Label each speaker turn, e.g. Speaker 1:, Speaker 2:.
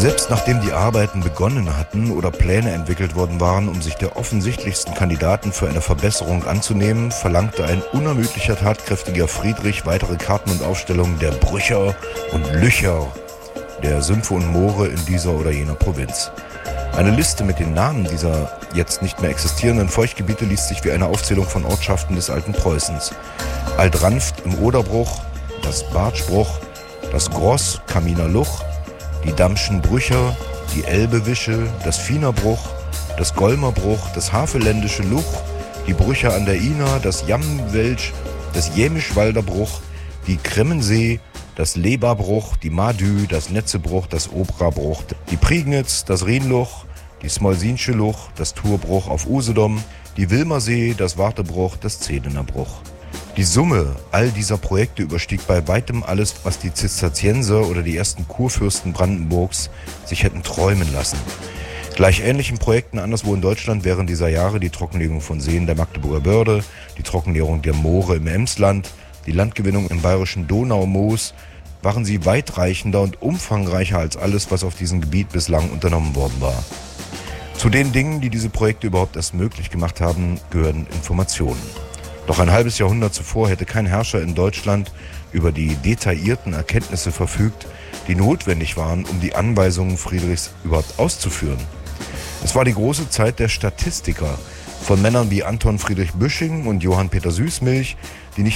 Speaker 1: Selbst nachdem die Arbeiten begonnen hatten oder Pläne entwickelt worden waren, um sich der offensichtlichsten Kandidaten für eine Verbesserung anzunehmen, verlangte ein unermüdlicher, tatkräftiger Friedrich weitere Karten und Aufstellungen der Brücher und Lücher, der Sümpfe und Moore in dieser oder jener Provinz. Eine Liste mit den Namen dieser jetzt nicht mehr existierenden Feuchtgebiete liest sich wie eine Aufzählung von Ortschaften des alten Preußens. Alt-Ranft im Oderbruch, das Bartschbruch, das Gross, Kaminer Luch, die Dammschen Brücher, die Elbewische, das Fienerbruch, das Golmerbruch, das Haveländische Luch, die Brücher an der Ina, das Jammenwelsch, das Jämischwalder Bruch, die Kremmensee, das Leberbruch, die Madü, das Netzebruch, das Obrabruch, die Prignitz, das Rienluch, die Smolsinsche Luch, das Turbruch auf Usedom, die Wilmersee, das Wartebruch, das Zedenerbruch. Die Summe all dieser Projekte überstieg bei weitem alles, was die Zisterzienser oder die ersten Kurfürsten Brandenburgs sich hätten träumen lassen. Gleich ähnlichen Projekten anderswo in Deutschland während dieser Jahre die Trockenlegung von Seen der Magdeburger Börde, die Trockenlegung der Moore im Emsland, die Landgewinnung im bayerischen Donaumoos, waren sie weitreichender und umfangreicher als alles, was auf diesem Gebiet bislang unternommen worden war. Zu den Dingen, die diese Projekte überhaupt erst möglich gemacht haben, gehören Informationen. Doch ein halbes Jahrhundert zuvor hätte kein Herrscher in Deutschland über die detaillierten Erkenntnisse verfügt, die notwendig waren, um die Anweisungen Friedrichs überhaupt auszuführen. Es war die große Zeit der Statistiker, von Männern wie Anton Friedrich Büsching und Johann Peter Süßmilch